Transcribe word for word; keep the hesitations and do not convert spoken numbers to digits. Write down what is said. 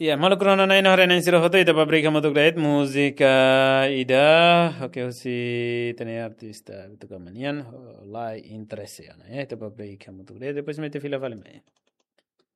Iya, malu krono na ino haren siro hoto ita pabrika motuk dait musika ida oke si tene artista itu kamanian lai interesse ya ita pabrika motuk dait depois mete fila vale mai